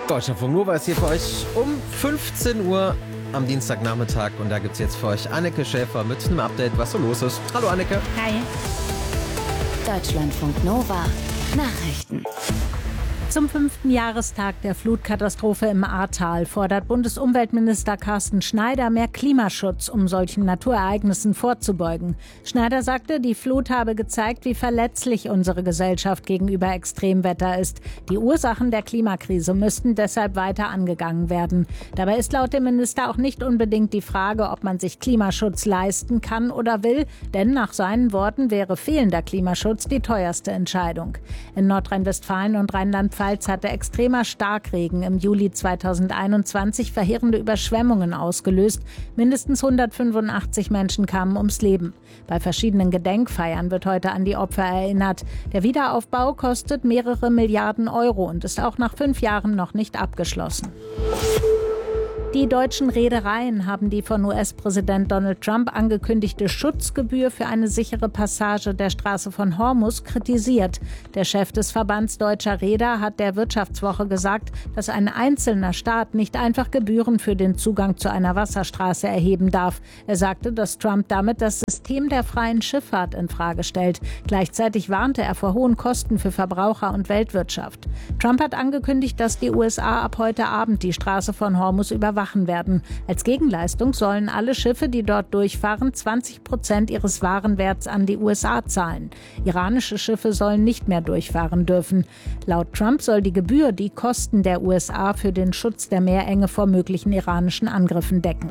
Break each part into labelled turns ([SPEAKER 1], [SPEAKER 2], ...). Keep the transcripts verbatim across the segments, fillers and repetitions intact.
[SPEAKER 1] Deutschlandfunk Nova ist hier für euch um fünfzehn Uhr am Dienstagnachmittag und da gibt es jetzt für euch Anneke Schäfer mit einem Update, was so los ist. Hallo Anneke.
[SPEAKER 2] Hi. Deutschlandfunk Nova Nachrichten. Zum fünften Jahrestag der Flutkatastrophe im Ahrtal fordert Bundesumweltminister Carsten Schneider mehr Klimaschutz, um solchen Naturereignissen vorzubeugen. Schneider sagte, die Flut habe gezeigt, wie verletzlich unsere Gesellschaft gegenüber Extremwetter ist. Die Ursachen der Klimakrise müssten deshalb weiter angegangen werden. Dabei ist laut dem Minister auch nicht unbedingt die Frage, ob man sich Klimaschutz leisten kann oder will, denn nach seinen Worten wäre fehlender Klimaschutz die teuerste Entscheidung. In Nordrhein-Westfalen und Rheinland-Pfalz hatte extremer Starkregen im Juli zweitausendeinundzwanzig verheerende Überschwemmungen ausgelöst. Mindestens hundertfünfundachtzig Menschen kamen ums Leben. Bei verschiedenen Gedenkfeiern wird heute an die Opfer erinnert. Der Wiederaufbau kostet mehrere Milliarden Euro und ist auch nach fünf Jahren noch nicht abgeschlossen. Die deutschen Reedereien haben die von U S-Präsident Donald Trump angekündigte Schutzgebühr für eine sichere Passage der Straße von Hormuz kritisiert. Der Chef des Verbands deutscher Reeder hat der Wirtschaftswoche gesagt, dass ein einzelner Staat nicht einfach Gebühren für den Zugang zu einer Wasserstraße erheben darf. Er sagte, dass Trump damit das System der freien Schifffahrt in Frage stellt. Gleichzeitig warnte er vor hohen Kosten für Verbraucher und Weltwirtschaft. Trump hat angekündigt, dass die U S A ab heute Abend die Straße von Hormuz überwachen werden. Als Gegenleistung sollen alle Schiffe, die dort durchfahren, zwanzig Prozent ihres Warenwerts an die U S A zahlen. Iranische Schiffe sollen nicht mehr durchfahren dürfen. Laut Trump soll die Gebühr die Kosten der U S A für den Schutz der Meerenge vor möglichen iranischen Angriffen decken.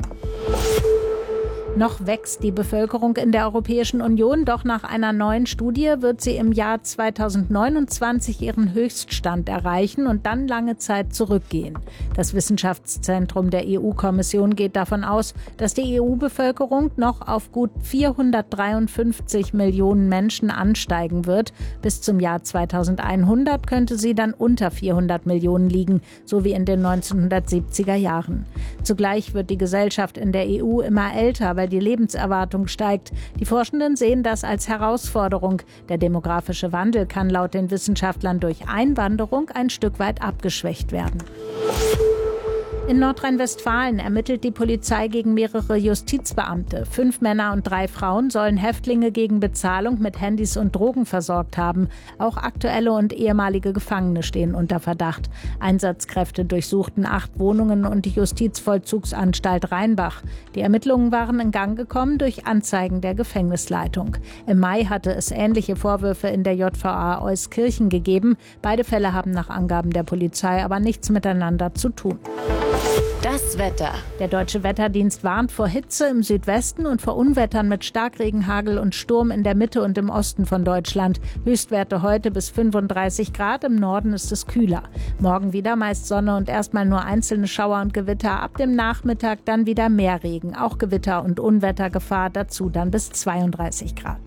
[SPEAKER 2] Noch wächst die Bevölkerung in der Europäischen Union, doch nach einer neuen Studie wird sie im Jahr zweitausendneunundzwanzig ihren Höchststand erreichen und dann lange Zeit zurückgehen. Das Wissenschaftszentrum der E U-Kommission geht davon aus, dass die E U-Bevölkerung noch auf gut vierhundertdreiundfünfzig Millionen Menschen ansteigen wird. Bis zum Jahr zweitausendeinhundert könnte sie dann unter vierhundert Millionen liegen, so wie in den neunzehnhundertsiebziger Jahren. Zugleich wird die Gesellschaft in der E U immer älter, weil die Lebenserwartung steigt. Die Forschenden sehen das als Herausforderung. Der demografische Wandel kann laut den Wissenschaftlern durch Einwanderung ein Stück weit abgeschwächt werden. In Nordrhein-Westfalen ermittelt die Polizei gegen mehrere Justizbeamte. Fünf Männer und drei Frauen sollen Häftlinge gegen Bezahlung mit Handys und Drogen versorgt haben. Auch aktuelle und ehemalige Gefangene stehen unter Verdacht. Einsatzkräfte durchsuchten acht Wohnungen und die Justizvollzugsanstalt Rheinbach. Die Ermittlungen waren in Gang gekommen durch Anzeigen der Gefängnisleitung. Im Mai hatte es ähnliche Vorwürfe in der J V A Euskirchen gegeben. Beide Fälle haben nach Angaben der Polizei aber nichts miteinander zu tun.
[SPEAKER 3] Das Wetter.
[SPEAKER 2] Der Deutsche Wetterdienst warnt vor Hitze im Südwesten und vor Unwettern mit Starkregen, Hagel und Sturm in der Mitte und im Osten von Deutschland. Höchstwerte heute bis fünfunddreißig Grad, im Norden ist es kühler. Morgen wieder meist Sonne und erstmal nur einzelne Schauer und Gewitter. Ab dem Nachmittag dann wieder mehr Regen, auch Gewitter und Unwettergefahr, dazu dann bis zweiunddreißig Grad.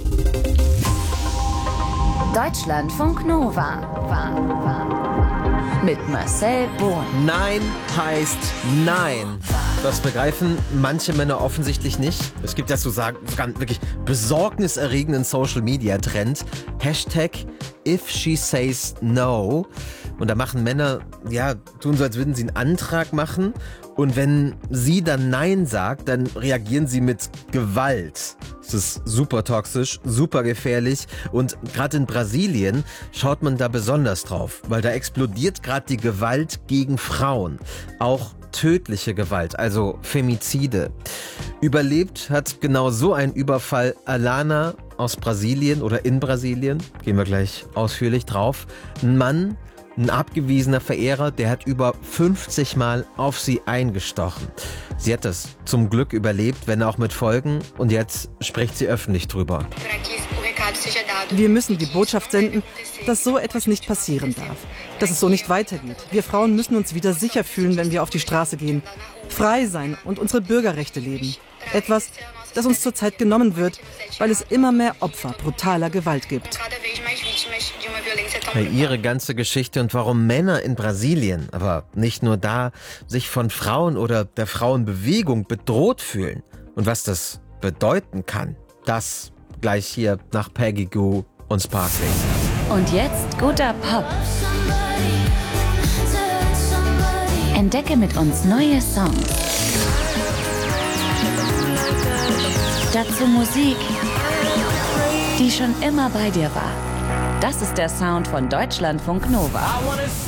[SPEAKER 3] Deutschlandfunk Nova. War, war. Mit Marcel Bohn.
[SPEAKER 1] Nein heißt Nein. Das begreifen manche Männer offensichtlich nicht. Es gibt ja so sagen, wirklich besorgniserregenden Social-Media-Trend. Hashtag If She Says No. Und da machen Männer, ja, tun so, als würden sie einen Antrag machen. Und wenn sie dann Nein sagt, dann reagieren sie mit Gewalt. Das ist super toxisch, super gefährlich. Und gerade in Brasilien schaut man da besonders drauf, weil da explodiert gerade die Gewalt gegen Frauen. Auch tödliche Gewalt, also Femizide. Überlebt hat genau so einen Überfall Alana aus Brasilien oder in Brasilien. Gehen wir gleich ausführlich drauf. Ein Mann, ein abgewiesener Verehrer, der hat über fünfzig Mal auf sie eingestochen. Sie hat das zum Glück überlebt, wenn auch mit Folgen. Und jetzt spricht sie öffentlich drüber.
[SPEAKER 4] Wir müssen die Botschaft senden, dass so etwas nicht passieren darf. Dass es so nicht weitergeht. Wir Frauen müssen uns wieder sicher fühlen, wenn wir auf die Straße gehen. Frei sein und unsere Bürgerrechte leben. Etwas, das uns zurzeit genommen wird, weil es immer mehr Opfer brutaler Gewalt gibt.
[SPEAKER 1] Ihre ganze Geschichte und warum Männer in Brasilien, aber nicht nur da, sich von Frauen oder der Frauenbewegung bedroht fühlen und was das bedeuten kann, das gleich hier nach Peggy Gou und Sparkling.
[SPEAKER 3] Und jetzt guter Pop. Entdecke mit uns neue Songs. Dazu Musik, die schon immer bei dir war. Das ist der Sound von Deutschlandfunk Nova.